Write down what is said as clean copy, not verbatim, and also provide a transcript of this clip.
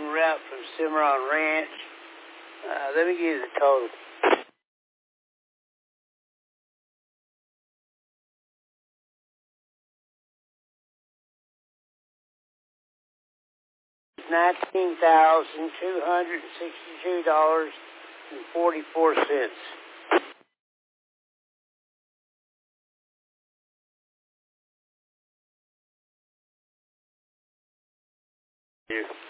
route from Cimarron Ranch. Let me give you the total. $19,262.44. Here.